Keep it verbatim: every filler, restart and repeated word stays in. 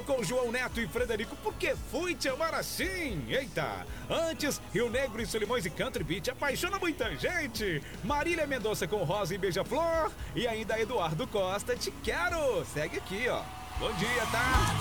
Carol com João Neto e Frederico, por que fui te amar assim? Eita! Antes, Rio Negro e Solimões e Country Beat apaixona muita gente. Marília Mendonça com Rosa e Beija-Flor. E ainda Eduardo Costa, Te Quero. Segue aqui, ó. Bom dia, tá?